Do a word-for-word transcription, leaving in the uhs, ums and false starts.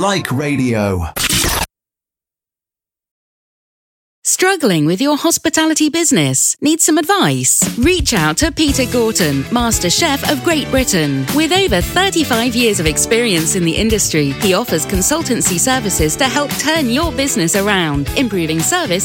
like radio. Struggling with your hospitality business? Need some advice? Reach out to Peter Gorton, Master Chef of Great Britain. With over thirty-five years of experience in the industry, he offers consultancy services to help turn your business around, improving service